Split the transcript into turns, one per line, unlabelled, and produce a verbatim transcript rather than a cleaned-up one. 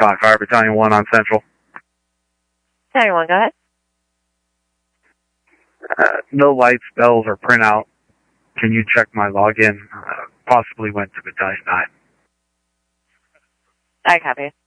Con Fire Battalion one on Central.
Battalion one, go ahead.
Uh, no lights, bells, or printout. Can you check my login? Uh, possibly went to Battalion nine.
I copy.